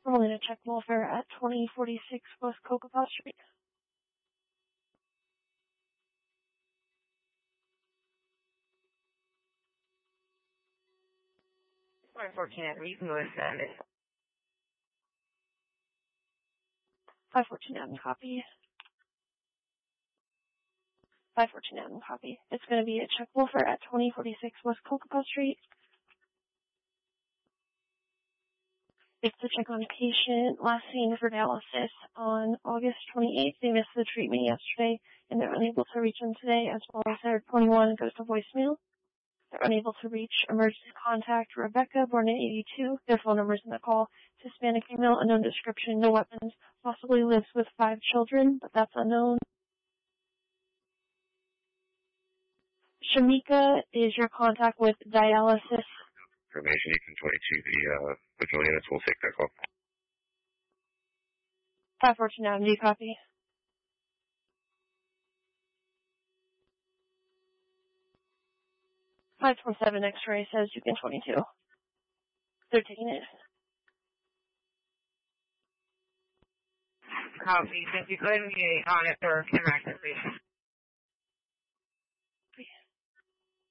We're going to check welfare at 2046 West Kokopah Street. 514 you can go ahead and 514 admin copy. 514 admin copy. It's going to be a check welfare at 2046 West Kokopah Street. It's to check on a patient last seen for dialysis on August 28th. They missed the treatment yesterday, and they're unable to reach them today, as well as their 21 goes to voicemail. They're unable to reach emergency contact Rebecca, born in 82. Their phone number's in the call. Hispanic female, unknown description, no weapons. Possibly lives with 5 children, but that's unknown. Shamika is your contact with dialysis. Information, you can 22, the units will take that call. 514 Adam, do you copy? 527 X-ray says you can 22. They're taking it. Copy. Thank you. Go ahead and get on it for emergency.